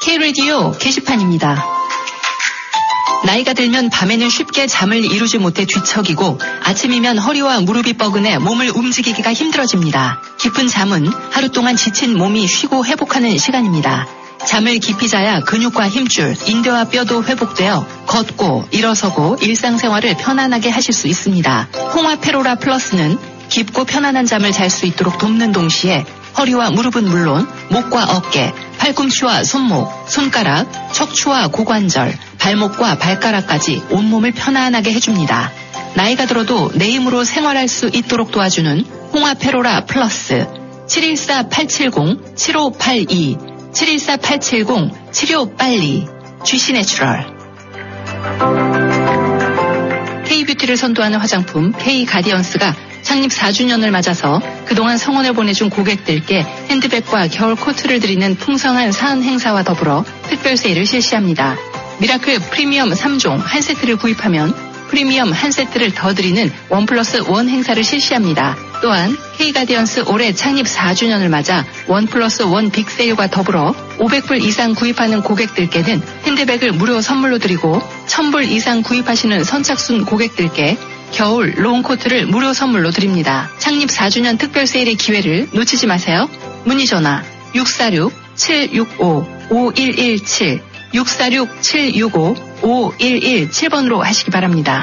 K-라디오 게시판입니다. 나이가 들면 밤에는 쉽게 잠을 이루지 못해 뒤척이고 아침이면 허리와 무릎이 뻐근해 몸을 움직이기가 힘들어집니다. 깊은 잠은 하루 동안 지친 몸이 쉬고 회복하는 시간입니다. 잠을 깊이 자야 근육과 힘줄, 인대와 뼈도 회복되어 걷고 일어서고 일상생활을 편안하게 하실 수 있습니다. 홍화페로라 플러스는 깊고 편안한 잠을 잘 수 있도록 돕는 동시에 허리와 무릎은 물론 목과 어깨, 팔꿈치와 손목, 손가락, 척추와 고관절, 발목과 발가락까지 온몸을 편안하게 해줍니다. 나이가 들어도 내 힘으로 생활할 수 있도록 도와주는 홍화페로라 플러스 714-870-7582 714-870-7582 GC내추럴. K뷰티를 선도하는 화장품 K가디언스가 창립 4주년을 맞아서 그동안 성원을 보내준 고객들께 핸드백과 겨울 코트를 드리는 풍성한 사은 행사와 더불어 특별 세일을 실시합니다. 미라클 프리미엄 3종 한 세트를 구입하면 프리미엄 한 세트를 더 드리는 1+1 행사를 실시합니다. 또한 K가디언스 올해 창립 4주년을 맞아 1+1 빅세일과 더불어 500불 이상 구입하는 고객들께는 핸드백을 무료 선물로 드리고 1000불 이상 구입하시는 선착순 고객들께 겨울 롱코트를 무료 선물로 드립니다. 창립 4주년 특별 세일의 기회를 놓치지 마세요. 문의 전화 646-765-5117 646-765-5117번으로 하시기 바랍니다.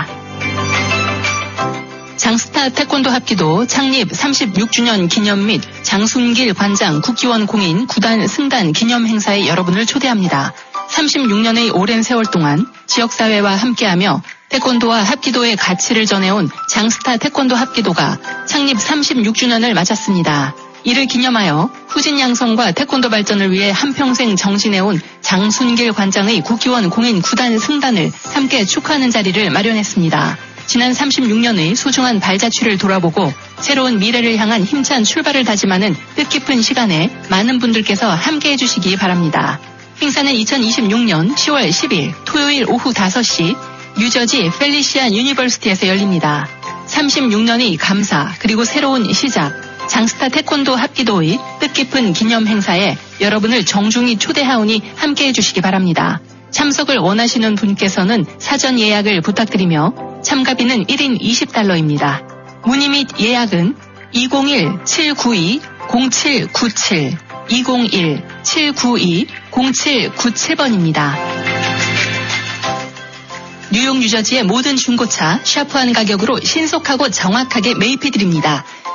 장스타 태권도 합기도 창립 36주년 기념 및 장순길 관장 국기원 공인 구단 승단 기념 행사에 여러분을 초대합니다. 36년의 오랜 세월 동안 지역사회와 함께하며 태권도와 합기도의 가치를 전해온 장스타 태권도 합기도가 창립 36주년을 맞았습니다. 이를 기념하여 후진 양성과 태권도 발전을 위해 한평생 정진해온 장순길 관장의 국기원 공인 구단 승단을 함께 축하하는 자리를 마련했습니다. 지난 36년의 소중한 발자취를 돌아보고 새로운 미래를 향한 힘찬 출발을 다짐하는 뜻깊은 시간에 많은 분들께서 함께해 주시기 바랍니다. 행사는 2026년 10월 10일 토요일 오후 5시 뉴저지 펠리시안 유니버시티에서 열립니다. 36년의 감사 그리고 새로운 시작 장스타 태권도 합기도의 뜻깊은 기념 행사에 여러분을 정중히 초대하오니 함께해 주시기 바랍니다. 참석을 원하시는 분께서는 사전 예약을 부탁드리며 참가비는 1인 $20입니다. 문의 및 예약은 201-792-0797 201-792-0797번입니다. 뉴욕 뉴저지의 모든 중고차 샤프한 가격으로 신속하고 정확하게 매입해드립니다.